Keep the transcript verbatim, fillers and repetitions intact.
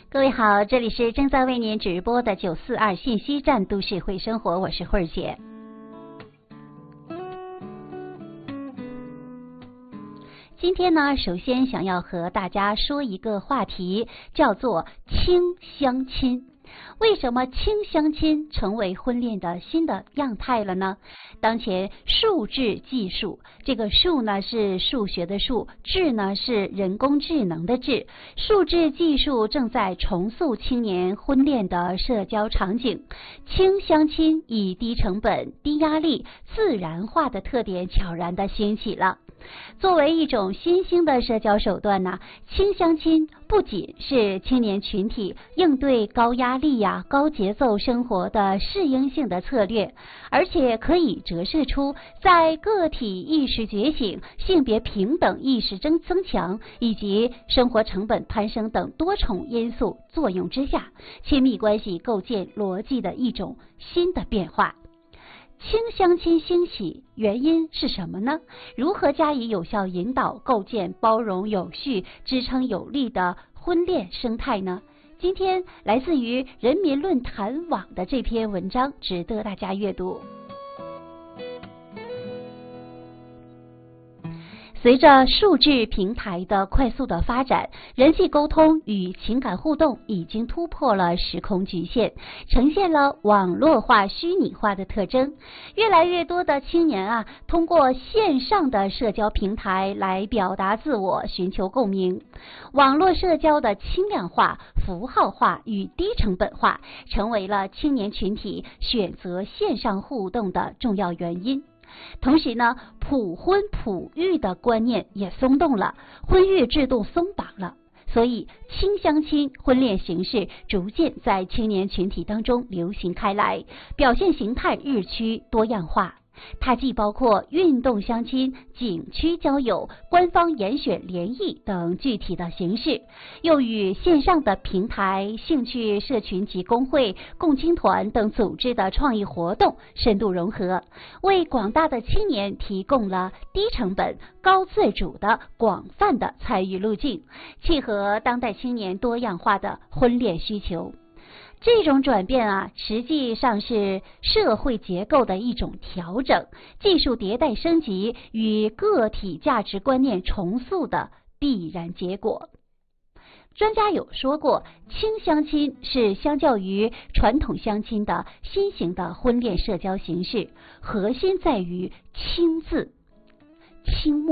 各位好，这里是正在为您直播的九四二信息站都市会生活，我是慧儿姐。今天呢，首先想要和大家说一个话题，叫做轻相亲。为什么轻相亲成为婚恋的新的样态了呢？当前数智技术，这个数呢是数学的数，智呢是人工智能的智，数智技术正在重塑青年婚恋的社交场景。轻相亲以低成本、低压力、自然化的特点悄然地兴起了。作为一种新兴的社交手段呢，轻相亲不仅是青年群体应对高压力呀、高节奏生活的适应性的策略，而且可以折射出在个体意识觉醒、性别平等意识增增强以及生活成本攀升等多重因素作用之下，亲密关系构建逻辑的一种新的变化。轻相亲兴起原因是什么呢？如何加以有效引导，构建包容有序、支撑有力的婚恋生态呢？今天来自于人民论坛网的这篇文章值得大家阅读。随着数字平台的快速的发展，人际沟通与情感互动已经突破了时空局限，呈现了网络化、虚拟化的特征。越来越多的青年啊，通过线上的社交平台来表达自我，寻求共鸣。网络社交的轻量化、符号化与低成本化，成为了青年群体选择线上互动的重要原因。同时呢，普婚普育的观念也松动了，婚育制度松绑了，所以轻相亲婚恋形式逐渐在青年群体当中流行开来，表现形态日趋多样化。它既包括运动相亲、景区交友、官方严选联谊等具体的形式，又与线上的平台、兴趣社群及工会、共青团等组织的创意活动深度融合，为广大的青年提供了低成本、高自主的广泛的参与路径，契合当代青年多样化的婚恋需求。这种转变啊，实际上是社会结构的一种调整，技术迭代升级与个体价值观念重塑的必然结果。专家有说过，轻相亲是相较于传统相亲的新型的婚恋社交形式，核心在于轻字、轻